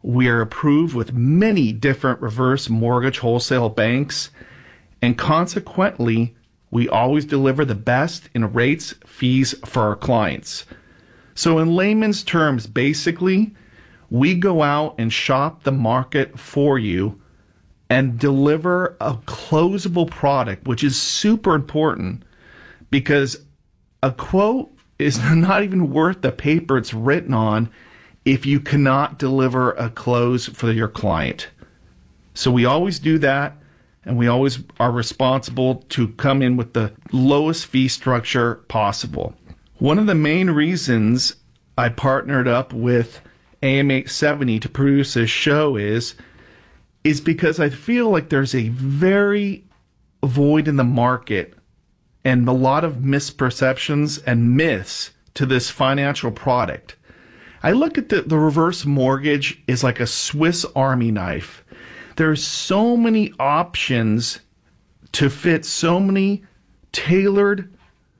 We are approved with many different reverse mortgage wholesale banks, and consequently, we always deliver the best in rates, fees for our clients. So in layman's terms, basically, we go out and shop the market for you and deliver a closable product, which is super important because a quote is not even worth the paper it's written on if you cannot deliver a close for your client. So we always do that, and we always are responsible to come in with the lowest fee structure possible. One of the main reasons I partnered up with AM870 to produce this show is because I feel like there's a very void in the market and a lot of misperceptions and myths to this financial product. I look at the reverse mortgage as like a Swiss Army knife. There's so many options to fit so many tailored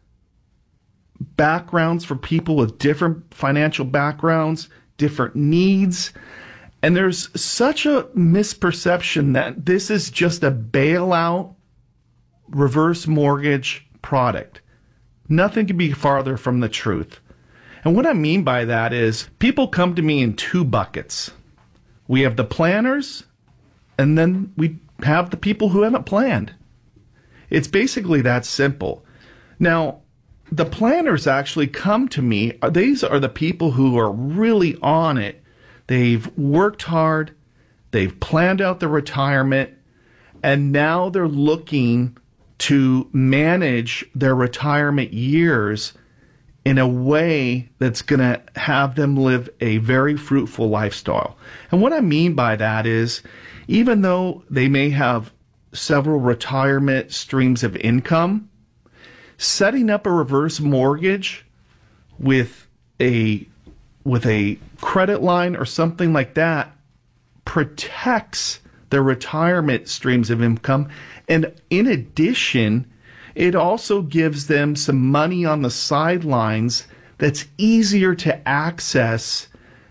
backgrounds for people with different financial backgrounds, different needs. And there's such a misperception that this is just a bailout reverse mortgage product. Nothing could be farther from the truth. And what I mean by that is people come to me in two buckets. We have the planners, and then we have the people who haven't planned. It's basically that simple. Now, the planners actually come to me. These are the people who are really on it. They've worked hard. They've planned out their retirement. And now they're looking to manage their retirement years in a way that's going to have them live a very fruitful lifestyle. And what I mean by that is, even though they may have several retirement streams of income, setting up a reverse mortgage with a credit line or something like that protects their retirement streams of income. And in addition, it also gives them some money on the sidelines that's easier to access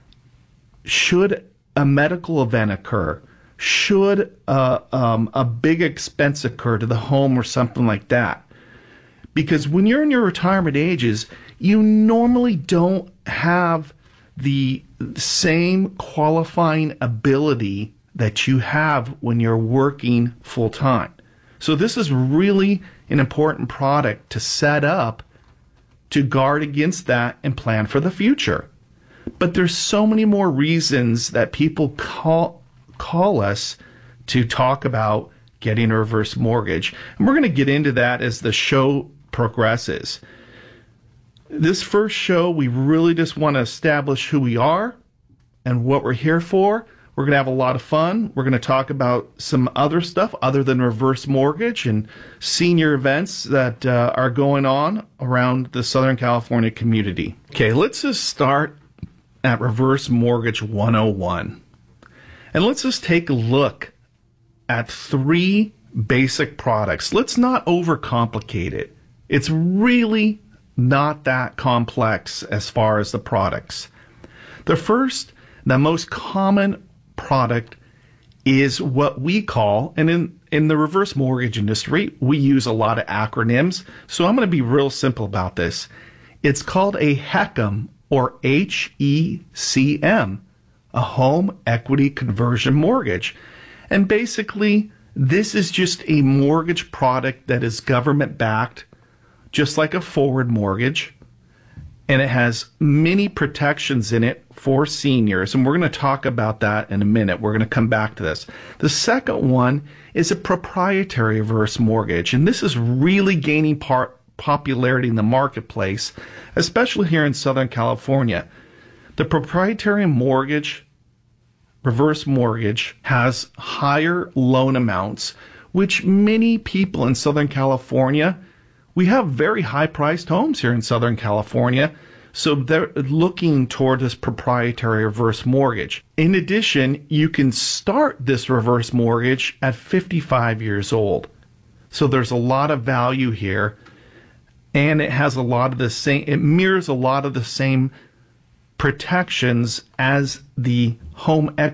should a medical event occur, should a big expense occur to the home or something like that. Because when you're in your retirement ages, you normally don't have the same qualifying ability that you have when you're working full time. So this is really an important product to set up to guard against that and plan for the future. But there's so many more reasons that people call us to talk about getting a reverse mortgage. And we're going to get into that as the show progresses. This first show, we really just want to establish who we are and what we're here for. We're going to have a lot of fun. We're going to talk about some other stuff other than reverse mortgage and senior events that are going on around the Southern California community. Okay, let's just start at Reverse Mortgage 101. And let's just take a look at three basic products. Let's not overcomplicate it. It's really not that complex as far as the products. The first, the most common product is what we call, and in the reverse mortgage industry, we use a lot of acronyms, so I'm going to be real simple about this. It's called a HECM, or HECM, a home equity conversion mortgage. And basically, this is just a mortgage product that is government backed, just like a forward mortgage. And it has many protections in it for seniors. And we're going to talk about that in a minute. We're going to come back to this. The second one is a proprietary reverse mortgage. And this is really gaining popularity in the marketplace, especially here in Southern California. The proprietary mortgage, reverse mortgage, has higher loan amounts, which many people in Southern California, we have very high-priced homes here in Southern California, so they're looking toward this proprietary reverse mortgage. In addition, you can start this reverse mortgage at 55 years old. So there's a lot of value here, and it has a lot of the same, it mirrors a lot of the same protections as the home equity